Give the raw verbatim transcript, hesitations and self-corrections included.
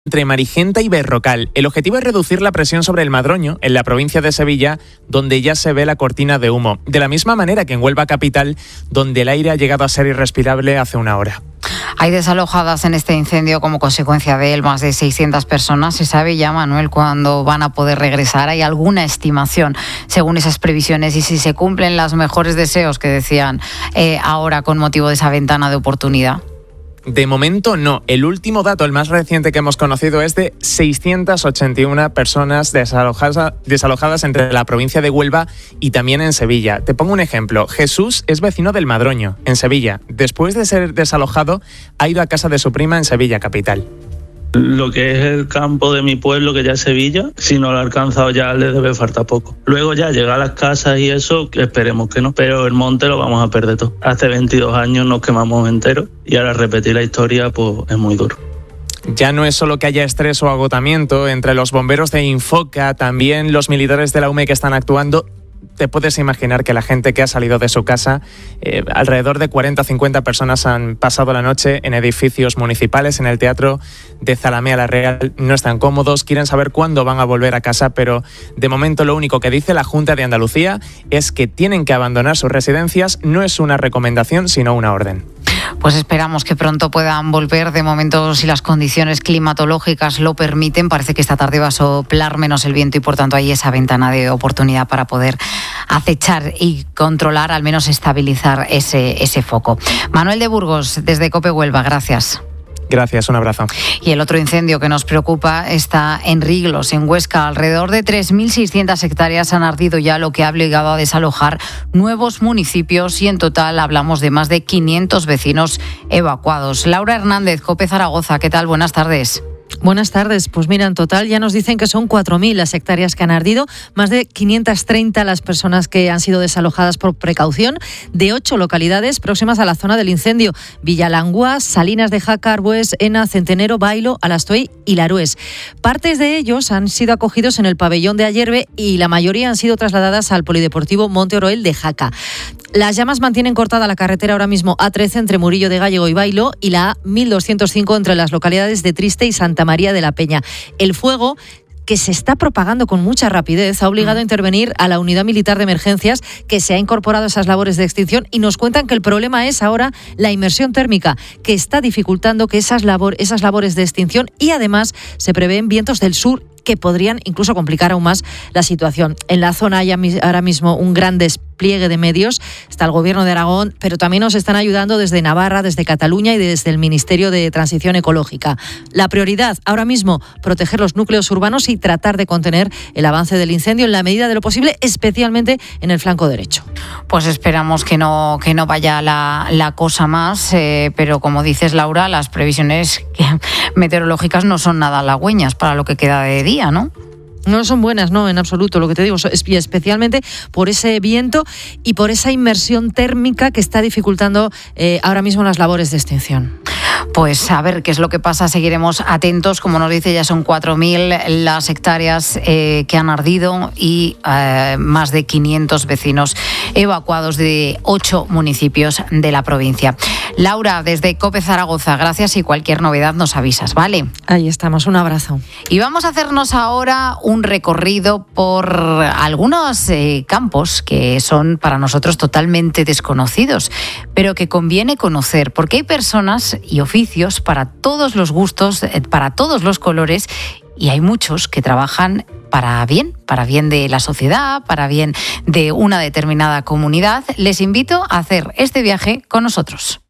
entre Marigenta y Berrocal. El objetivo es reducir la presión sobre el Madroño, en la provincia de Sevilla, donde ya se ve la cortina de humo. De la misma manera que en Huelva capital, donde el aire ha llegado a ser irrespirable hace una hora. Hay desalojadas en este incendio como consecuencia de él más de seiscientas personas. ¿Se sabe ya, Manuel, cuándo van a poder regresar? ¿Hay alguna estimación según esas previsiones? Y si se cumplen los mejores deseos que decían eh, ahora con motivo de esa ventana de oportunidad. De momento no. El último dato, el más reciente que hemos conocido, es de seiscientas ochenta y una personas desalojadas, desalojadas entre la provincia de Huelva y también en Sevilla. Te pongo un ejemplo. Jesús es vecino del Madroño, en Sevilla. Después de ser desalojado, ha ido a casa de su prima en Sevilla capital. Lo que es el campo de mi pueblo, que ya es Sevilla, si no lo ha alcanzado ya le debe faltar poco. Luego ya llega a las casas y eso, esperemos que no, pero el monte lo vamos a perder todo. Hace veintidós años nos quemamos enteros y ahora repetir la historia pues es muy duro. Ya no es solo que haya estrés o agotamiento, entre los bomberos de Infoca, también los militares de la U M E que están actuando. Te puedes imaginar que la gente que ha salido de su casa, eh, alrededor de cuarenta a cincuenta personas han pasado la noche en edificios municipales, en el Teatro de Zalamea la Real. No están cómodos, quieren saber cuándo van a volver a casa, pero de momento lo único que dice la Junta de Andalucía es que tienen que abandonar sus residencias. No es una recomendación, sino una orden. Pues esperamos que pronto puedan volver. De momento, si las condiciones climatológicas lo permiten, parece que esta tarde va a soplar menos el viento y por tanto hay esa ventana de oportunidad para poder acechar y controlar, al menos estabilizar ese, ese foco. Manuel de Burgos, desde COPE Huelva, gracias. Gracias, un abrazo. Y el otro incendio que nos preocupa está en Riglos, en Huesca. Alrededor de tres mil seiscientas hectáreas han ardido ya, lo que ha obligado a desalojar nuevos municipios y en total hablamos de más de quinientos vecinos evacuados. Laura Hernández, COPE Zaragoza, ¿qué tal? Buenas tardes. Buenas tardes. Pues mira, en total ya nos dicen que son cuatro mil las hectáreas que han ardido, más de quinientas treinta las personas que han sido desalojadas por precaución de ocho localidades próximas a la zona del incendio: Villalangua, Salinas de Jaca, Arbués, Ena, Centenero, Bailo, Alastoy y Larués. Partes de ellos han sido acogidos en el pabellón de Ayerbe y la mayoría han sido trasladadas al Polideportivo Monte Oroel de Jaca. Las llamas mantienen cortada la carretera ahora mismo A trece entre Murillo de Gállego y Bailo y la A mil doscientos cinco entre las localidades de Triste y Santa María de la Peña. El fuego, que se está propagando con mucha rapidez, ha obligado a intervenir a la Unidad Militar de Emergencias, que se ha incorporado a esas labores de extinción, y nos cuentan que el problema es ahora la inmersión térmica, que está dificultando que esas, labor, esas labores de extinción, y además se prevén vientos del sur que podrían incluso complicar aún más la situación. En la zona hay ahora mismo un gran despliegue de medios. Está el Gobierno de Aragón, pero también nos están ayudando desde Navarra, desde Cataluña y desde el Ministerio de Transición Ecológica. La prioridad ahora mismo, proteger los núcleos urbanos y tratar de contener el avance del incendio en la medida de lo posible, especialmente en el flanco derecho. Pues esperamos que no, que no vaya la, la cosa más, eh, pero como dices, Laura, las previsiones meteorológicas no son nada halagüeñas para lo que queda de día. ¿No? No son buenas, no, en absoluto. Lo que te digo, especialmente por ese viento y por esa inmersión térmica que está dificultando eh, ahora mismo las labores de extinción. Pues a ver qué es lo que pasa, seguiremos atentos. Como nos dice, ya son cuatro mil las hectáreas eh, que han ardido y eh, más de quinientos vecinos evacuados de ocho municipios de la provincia. Laura, desde COPE Zaragoza, gracias, y cualquier novedad nos avisas, ¿vale? Ahí estamos, un abrazo. Y vamos a hacernos ahora un recorrido por algunos eh, campos que son para nosotros totalmente desconocidos, pero que conviene conocer, porque hay personas y oficios para todos los gustos, para todos los colores, y hay muchos que trabajan para bien, para bien de la sociedad, para bien de una determinada comunidad. Les invito a hacer este viaje con nosotros.